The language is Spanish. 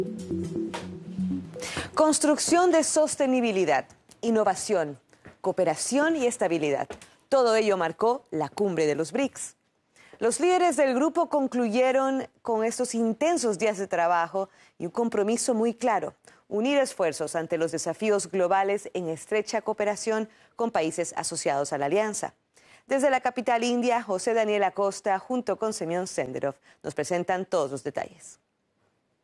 Construcción de sostenibilidad, innovación, cooperación y estabilidad. Todo ello marcó la cumbre de los BRICS. Los líderes del grupo concluyeron con estos intensos días de trabajo y un compromiso muy claro: unir esfuerzos ante los desafíos globales en estrecha cooperación con países asociados a la alianza. Desde la capital india, José Daniel Acosta, junto con Semyon Senderov, nos presentan todos los detalles.